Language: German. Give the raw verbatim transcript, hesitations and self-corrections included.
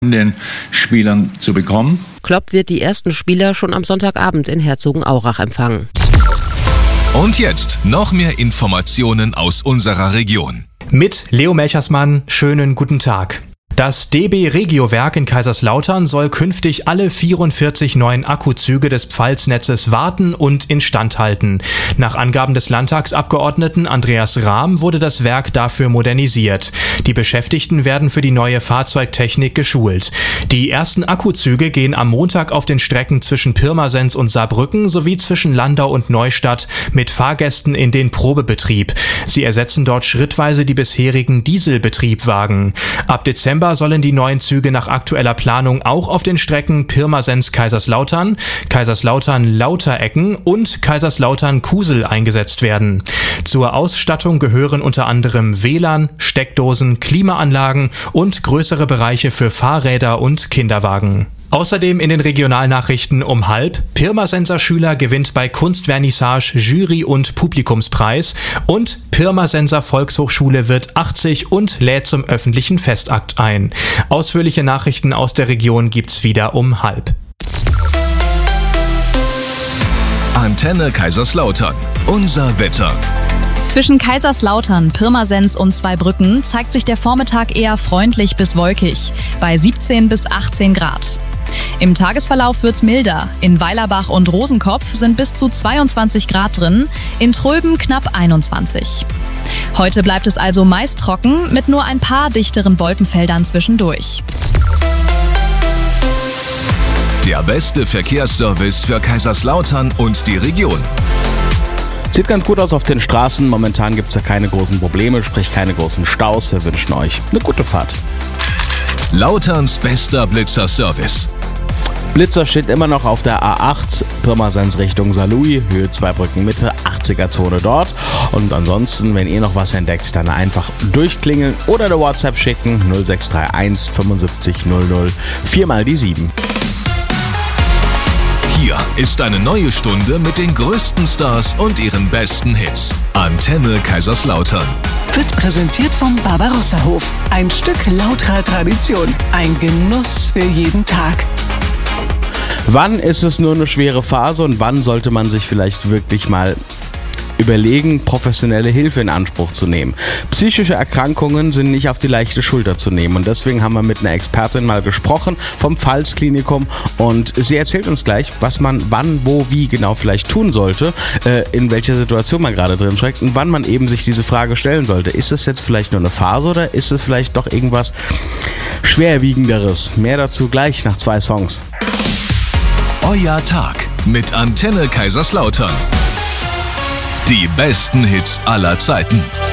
den Spielern zu bekommen. Klopp wird die ersten Spieler schon am Sonntagabend in Herzogenaurach empfangen. Und jetzt noch mehr Informationen aus unserer Region. Mit Leo Melchersmann, schönen guten Tag. Das D B Regio-Werk in Kaiserslautern soll künftig alle vierundvierzig neuen Akkuzüge des Pfalznetzes warten und instand halten. Nach Angaben des Landtagsabgeordneten Andreas Rahm wurde das Werk dafür modernisiert. Die Beschäftigten werden für die neue Fahrzeugtechnik geschult. Die ersten Akkuzüge gehen am Montag auf den Strecken zwischen Pirmasens und Saarbrücken sowie zwischen Landau und Neustadt mit Fahrgästen in den Probebetrieb. Sie ersetzen dort schrittweise die bisherigen Dieselbetriebwagen. Ab Dezember sollen die neuen Züge nach aktueller Planung auch auf den Strecken Pirmasens-Kaiserslautern, Kaiserslautern-Lauterecken und Kaiserslautern-Kusel eingesetzt werden. Zur Ausstattung gehören unter anderem W L A N, Steckdosen, Klimaanlagen und größere Bereiche für Fahrräder und Kinderwagen. Außerdem in den Regionalnachrichten um halb: Pirmasenser Schüler gewinnt bei Kunstvernissage Jury- und Publikumspreis und Pirmasenser Volkshochschule wird achtzig und lädt zum öffentlichen Festakt ein. Ausführliche Nachrichten aus der Region gibt's wieder um halb. Antenne Kaiserslautern. Unser Wetter. Zwischen Kaiserslautern, Pirmasens und Zweibrücken zeigt sich der Vormittag eher freundlich bis wolkig, bei siebzehn bis achtzehn Grad. Im Tagesverlauf wird's milder. In Weilerbach und Rosenkopf sind bis zu zweiundzwanzig Grad drin, in Tröben knapp einundzwanzig. Heute bleibt es also meist trocken, mit nur ein paar dichteren Wolkenfeldern zwischendurch. Der beste Verkehrsservice für Kaiserslautern und die Region. Sieht ganz gut aus auf den Straßen. Momentan gibt es ja keine großen Probleme, sprich keine großen Staus. Wir wünschen euch eine gute Fahrt. Lauterns bester Blitzer-Service. Blitzer steht immer noch auf der A acht, Pirmasens Richtung Saarlouis, Höhe Zweibrücken Mitte, achtziger-Zone dort. Und ansonsten, wenn ihr noch was entdeckt, dann einfach durchklingeln oder eine WhatsApp schicken, null sechs drei eins fünfundsiebzig null null, viermal die sieben. Hier ist eine neue Stunde mit den größten Stars und ihren besten Hits. Antenne Kaiserslautern. Wird präsentiert vom Barbarossa-Hof. Ein Stück lauterer Tradition. Ein Genuss für jeden Tag. Wann ist es nur eine schwere Phase und wann sollte man sich vielleicht wirklich mal überlegen, professionelle Hilfe in Anspruch zu nehmen? Psychische Erkrankungen sind nicht auf die leichte Schulter zu nehmen und deswegen haben wir mit einer Expertin mal gesprochen vom Pfalz-Klinikum und sie erzählt uns gleich, was man wann, wo, wie genau vielleicht tun sollte, äh, in welcher Situation man gerade drin steckt und wann man eben sich diese Frage stellen sollte. Ist es jetzt vielleicht nur eine Phase oder ist es vielleicht doch irgendwas Schwerwiegenderes? Mehr dazu gleich nach zwei Songs. Euer Tag mit Antenne Kaiserslautern. Die besten Hits aller Zeiten.